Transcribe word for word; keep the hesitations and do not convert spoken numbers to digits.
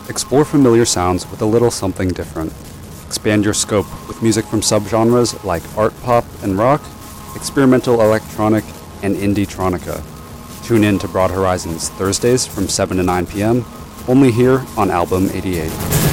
Explore familiar sounds with a little something different. Expand your scope with music from subgenres like art pop and rock, experimental electronic, and indie-tronica. Tune in to Broad Horizons Thursdays from seven to nine p.m., only here on Album eighty-eight.